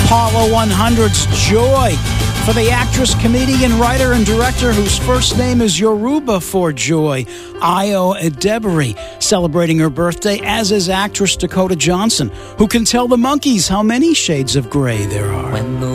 Apollo 100's Joy for the actress, comedian, writer, and director whose first name is Yoruba for joy, Ayo Edebiri, celebrating her birthday, as is actress Dakota Johnson, who can tell the monkeys how many shades of gray there are. When the